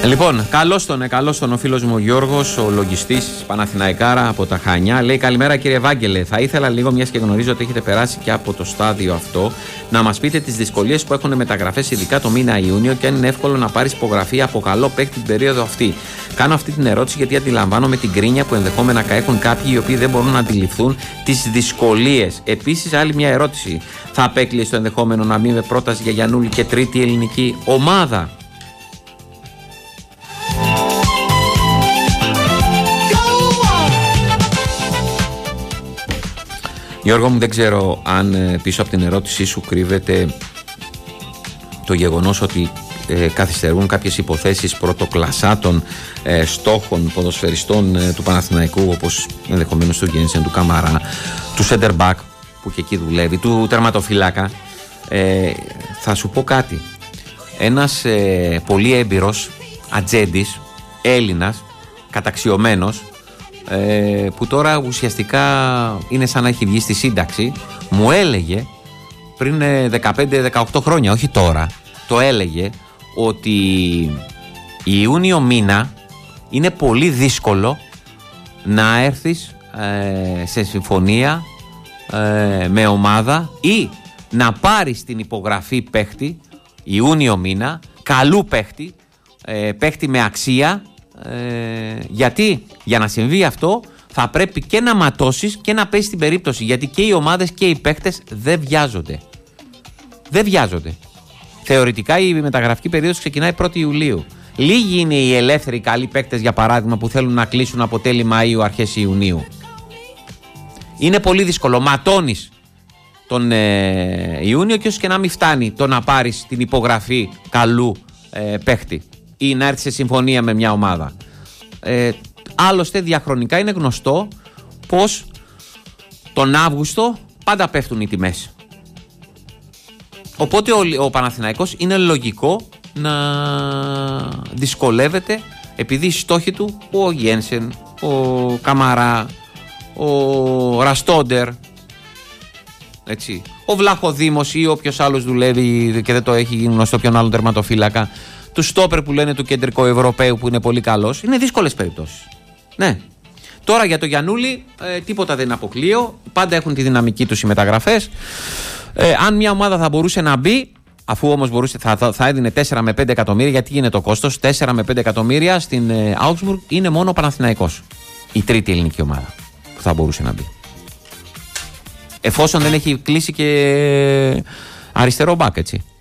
Λοιπόν, καλώς τον ο φίλος μου ο Γιώργος, ο λογιστής Παναθηναϊκάρα από τα Χανιά. Λέει: καλημέρα κύριε Ευάγγελε. Θα ήθελα λίγο, μιας και γνωρίζω ότι έχετε περάσει και από το στάδιο αυτό, να μας πείτε τις δυσκολίες που έχουν μεταγραφές, ειδικά το μήνα Ιούνιο, και αν είναι εύκολο να πάρεις υπογραφή από καλό παίκτη την περίοδο αυτή. Κάνω αυτή την ερώτηση γιατί αντιλαμβάνομαι την κρίνια που ενδεχόμενα έχουν κάποιοι οι οποίοι δεν μπορούν να αντιληφθούν τις δυσκολίες. Επίσης, άλλη μια ερώτηση. Θα απέκλειε το ενδεχόμενο να μην με πρόταση για Γιαννούλη και τρίτη ελληνική ομάδα? Γιώργο μου, δεν ξέρω αν πίσω από την ερώτησή σου κρύβεται το γεγονός ότι καθυστερούν κάποιες υποθέσεις πρωτοκλασσάτων στόχων ποδοσφαιριστών του Παναθηναϊκού, όπως ενδεχομένως του Γένσεν, του Καμαρά, του center back που και εκεί δουλεύει, του τερματοφύλακα. Θα σου πω κάτι. Ένας πολύ έμπειρος ατζέντης, Έλληνας, καταξιωμένος, που τώρα ουσιαστικά είναι σαν να έχει βγει στη σύνταξη, μου έλεγε πριν 15-18 χρόνια, όχι τώρα, το έλεγε ότι Ιούνιο μήνα είναι πολύ δύσκολο να έρθεις σε συμφωνία με ομάδα ή να πάρεις την υπογραφή παίχτη Ιούνιο μήνα, καλού παίχτη, παίχτη με αξία. Γιατί για να συμβεί αυτό θα πρέπει και να ματώσεις και να πέσει την περίπτωση, γιατί και οι ομάδες και οι παίκτες δεν βιάζονται. Θεωρητικά η μεταγραφική περίοδος ξεκινάει 1η Ιουλίου. Λίγοι είναι οι ελεύθεροι καλοί παίκτες, για παράδειγμα, που θέλουν να κλείσουν από τέλη Μαΐου αρχές Ιουνίου. Είναι πολύ δύσκολο. Ματώνεις τον Ιούνιο και όσο και να μην φτάνει το να πάρεις την υπογραφή καλού παίκτη ή να έρθει σε συμφωνία με μια ομάδα. Άλλωστε διαχρονικά είναι γνωστό πως τον Αύγουστο πάντα πέφτουν οι τιμές. Οπότε ο Παναθηναϊκός είναι λογικό να δυσκολεύεται, επειδή οι στόχοι του, ο Γένσεν, ο Καμαρά, ο Ραστόντερ, έτσι, ο Βλαχοδήμος ή όποιος άλλος δουλεύει και δεν το έχει γνωστό ποιον άλλον τερματοφύλακα, του στόπερ που λένε του κεντρικού Ευρωπαίου που είναι πολύ καλός, είναι δύσκολες περιπτώσεις. Ναι. Τώρα για το Γιαννούλη τίποτα δεν είναι αποκλείω. Πάντα έχουν τη δυναμική τους οι μεταγραφές. Αν μια ομάδα θα μπορούσε να μπει, αφού όμως θα έδινε 4 με 5 εκατομμύρια, γιατί γίνεται το κόστος 4 με 5 εκατομμύρια στην Augsburg, είναι μόνο ο Παναθηναϊκός, η τρίτη ελληνική ομάδα που θα μπορούσε να μπει. Εφόσον δεν έχει κλείσει και αριστερό μπακ, έτσι.